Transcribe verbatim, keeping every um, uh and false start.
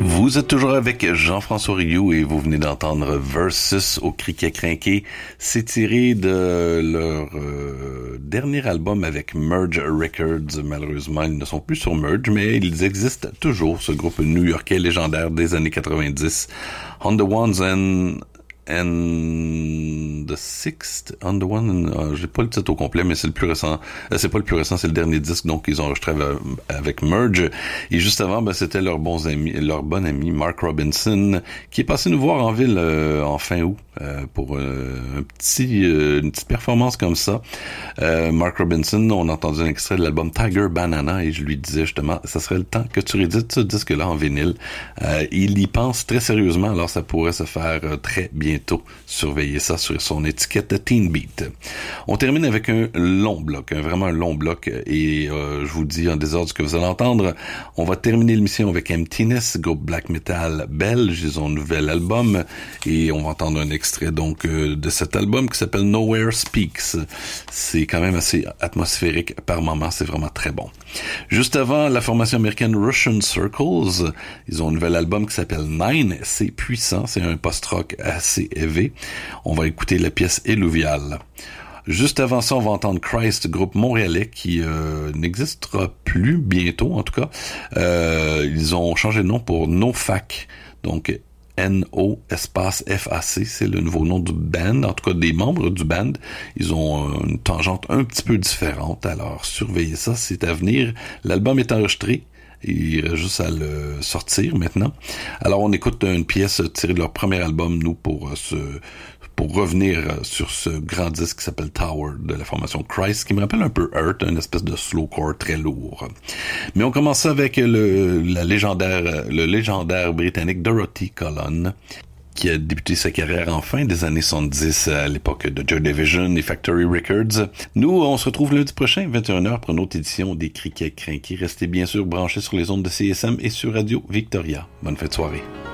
Vous êtes toujours avec Jean-François Rioux et vous venez d'entendre Versus au Criquet Crinqué. C'est tiré de leur euh, dernier album avec Merge Records. Malheureusement, ils ne sont plus sur Merge, mais ils existent toujours, ce groupe new-yorkais légendaire des années quatre-vingt-dix. On the Ones and... And the Sixth, On the One, euh, j'ai pas le titre au complet, mais c'est le plus récent. Euh, c'est pas le plus récent, c'est le dernier disque, donc ils ont enregistré avec, avec Merge. Et juste avant, ben, c'était leur bons amis, leur bon ami Mark Robinson, qui est passé nous voir en ville euh, en fin août euh, pour euh, un petit, euh, une petite performance comme ça. Euh, Mark Robinson, on a entendu un extrait de l'album Tiger Banana et je lui disais justement, ça serait le temps que tu réédites ce disque-là en vinyle. Euh, il y pense très sérieusement, alors ça pourrait se faire euh, très bien. Bientôt. Surveillez ça sur son étiquette de Teen Beat. On termine avec un long bloc, un vraiment un long bloc, et euh, je vous dis en désordre ce que vous allez entendre. On va terminer l'émission avec Emptiness, groupe black metal belge. Ils ont un nouvel album et on va entendre un extrait donc euh, de cet album qui s'appelle Nowhere Speaks. C'est quand même assez atmosphérique par moments, c'est vraiment très bon. Juste avant, la formation américaine Russian Circles, ils ont un nouvel album qui s'appelle Nine. C'est puissant, c'est un post-rock assez élevé. On va écouter la pièce Eluvial. Juste avant ça, on va entendre Christ, groupe montréalais qui euh, n'existera plus bientôt, en tout cas. Euh, ils ont changé de nom pour NoFac, donc N O espace F A C, c'est le nouveau nom du band, en tout cas des membres du band. Ils ont euh, une tangente un petit peu différente, alors surveillez ça, c'est à venir. L'album est enregistré. Il reste juste à le sortir maintenant. Alors, on écoute une pièce tirée de leur premier album, nous, pour ce, pour revenir sur ce grand disque qui s'appelle Tower de la formation Christ, qui me rappelle un peu Earth, une espèce de slowcore très lourd. Mais on commence avec le, la légendaire, le légendaire britannique Dorothy Colon, qui a débuté sa carrière en fin des années soixante-dix à l'époque de Joy Division et Factory Records. Nous, on se retrouve lundi prochain, vingt et une heures, pour une autre édition des Criquets Crinqués. Restez bien sûr branchés sur les ondes de C S M et sur Radio Victoria. Bonne fête de soirée.